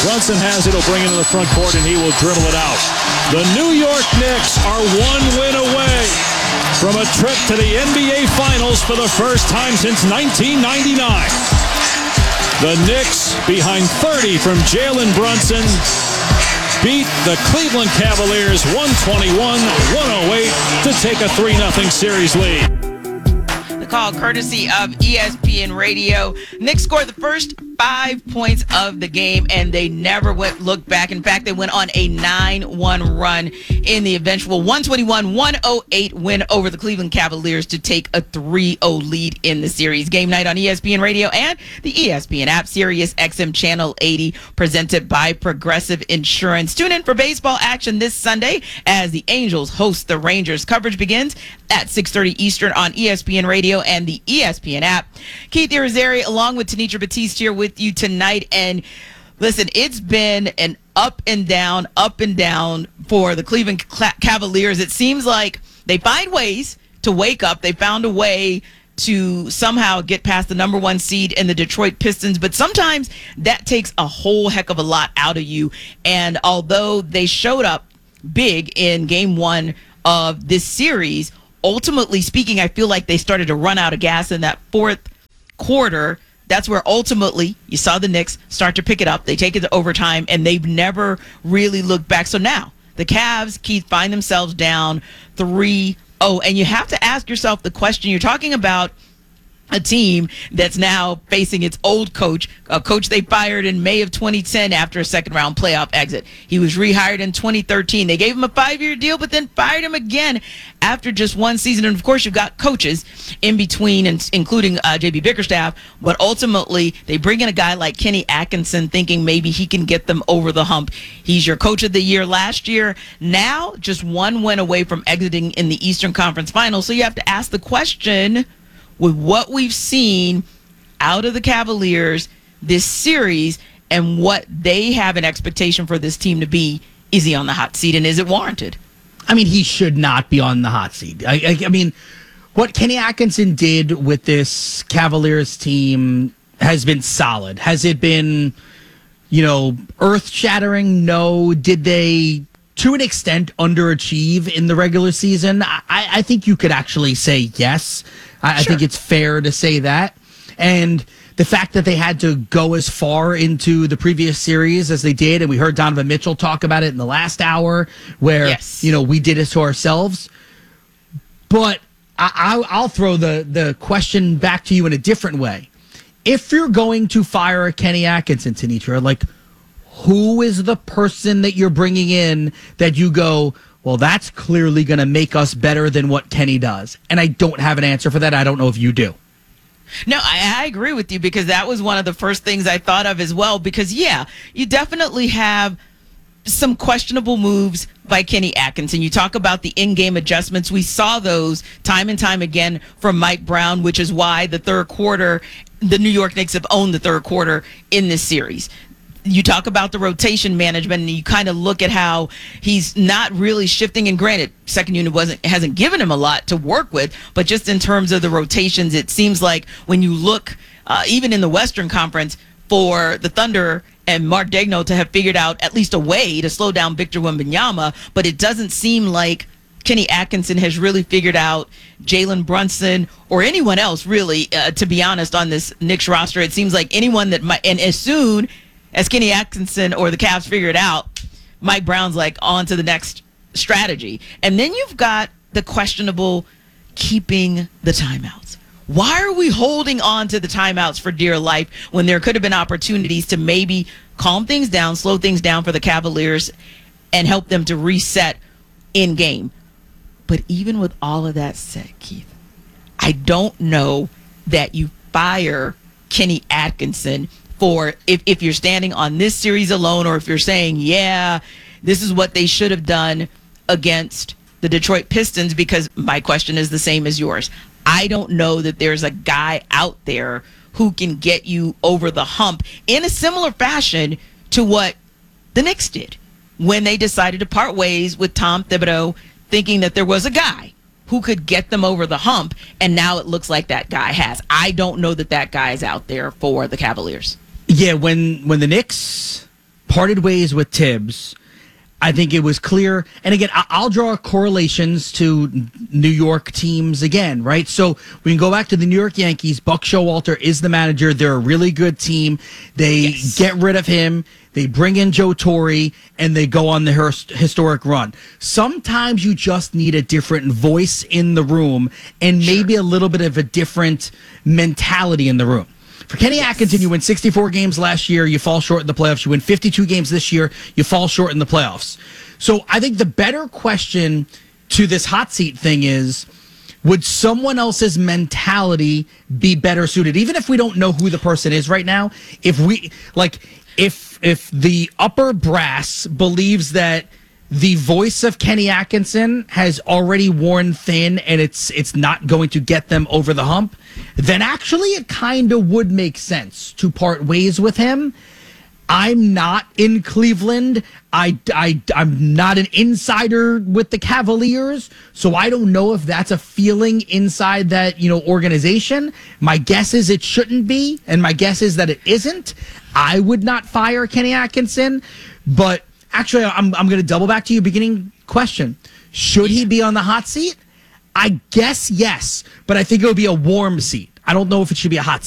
Brunson has it. He'll bring it to the front court, and he will dribble it out. The New York Knicks are one win away from a trip to the NBA Finals for the first time since 1999. The Knicks, behind 30 from Jalen Brunson, beat the Cleveland Cavaliers 121-108 to take a 3-0 series lead. The call courtesy of ESPN Radio. Knicks scored the first 5 points of the game, and they never looked back. In fact, they went on a 9-1 run in the eventual 121-108 win over the Cleveland Cavaliers to take a 3-0 lead in the series. Game night on ESPN Radio and the ESPN app, Sirius XM Channel 80, presented by Progressive Insurance. Tune in for baseball action this Sunday as the Angels host the Rangers. Coverage begins at 6:30 Eastern on ESPN Radio and the ESPN app. Keith Irizarry along with Tenitra Batiste here with you tonight. And listen, it's been an up and down for the Cleveland Cavaliers. It seems like they find ways to wake up. They found a way to somehow get past the number one seed in the Detroit Pistons, but sometimes that takes a whole heck of a lot out of you. And although they showed up big in game one of this series, ultimately speaking, I feel like they started to run out of gas in that fourth quarter. That's where ultimately you saw the Knicks start to pick it up. They take it to overtime, and they've never really looked back. So now the Cavs, Keith, find themselves down 3-0. And you have to ask yourself the question. You're talking about a team that's now facing its old coach, a coach they fired in May of 2010 after a second-round playoff exit. He was rehired in 2013. They gave him a 5-year deal, but then fired him again after just one season. And, of course, you've got coaches in between, including J.B. Bickerstaff, but ultimately they bring in a guy like Kenny Atkinson thinking maybe he can get them over the hump. He's your coach of the year last year. Now just one win away from exiting in the Eastern Conference Finals. So you have to ask the question, with what we've seen out of the Cavaliers this series and what they have an expectation for this team to be, is he on the hot seat, and is it warranted? I mean, he should not be on the hot seat. I mean, what Kenny Atkinson did with this Cavaliers team has been solid. Has it been, earth-shattering? No. Did they, to an extent, underachieve in the regular season? I think you could actually say yes. I think it's fair to say that. And the fact that they had to go as far into the previous series as they did, and we heard Donovan Mitchell talk about it in the last hour, where, we did it to ourselves. But I'll throw the question back to you in a different way. If you're going to fire Kenny Atkinson, Tenitra, who is the person that you're bringing in that you go, well, that's clearly going to make us better than what Kenny does? And I don't have an answer for that. I don't know if you do. No, I agree with you, because that was one of the first things I thought of as well. Because, you definitely have some questionable moves by Kenny Atkinson. You talk about the in-game adjustments. We saw those time and time again from Mike Brown, which is why the third quarter, the New York Knicks have owned the third quarter in this series. You talk about the rotation management, and you kind of look at how he's not really shifting. And granted, second unit hasn't given him a lot to work with, but just in terms of the rotations, it seems like when you look, even in the Western Conference, for the Thunder and Mark Daigneault to have figured out at least a way to slow down Victor Wembanyama, but it doesn't seem like Kenny Atkinson has really figured out Jalen Brunson or anyone else, really, to be honest, on this Knicks roster. It seems like anyone that might, and as soon as Kenny Atkinson or the Cavs figure it out, Mike Brown's on to the next strategy. And then you've got the questionable keeping the timeouts. Why are we holding on to the timeouts for dear life when there could have been opportunities to maybe calm things down, slow things down for the Cavaliers, and help them to reset in game? But even with all of that said, Keith, I don't know that you fire Kenny Atkinson for if you're standing on this series alone, or if you're saying, this is what they should have done against the Detroit Pistons, because my question is the same as yours. I don't know that there's a guy out there who can get you over the hump in a similar fashion to what the Knicks did when they decided to part ways with Tom Thibodeau, thinking that there was a guy who could get them over the hump, and now it looks like that guy has. I don't know that guy is out there for the Cavaliers. Yeah, when the Knicks parted ways with Tibbs, I think it was clear. And again, I'll draw correlations to New York teams again, right? So we can go back to the New York Yankees. Buck Showalter is the manager. They're a really good team. They get rid of him. They bring in Joe Torre, and they go on the historic run. Sometimes you just need a different voice in the room and maybe a little bit of a different mentality in the room. For Kenny Atkinson, you win 64 games last year, you fall short in the playoffs. You win 52 games this year, you fall short in the playoffs. So I think the better question to this hot seat thing is, would someone else's mentality be better suited? Even if we don't know who the person is right now, if the upper brass believes that the voice of Kenny Atkinson has already worn thin and it's not going to get them over the hump, then actually it kind of would make sense to part ways with him. I'm not in Cleveland. I'm not an insider with the Cavaliers, so I don't know if that's a feeling inside that, organization. My guess is it shouldn't be, and my guess is that it isn't. I would not fire Kenny Atkinson, but actually, I'm going to double back to your beginning question. Should he be on the hot seat? I guess yes, but I think it would be a warm seat. I don't know if it should be a hot seat.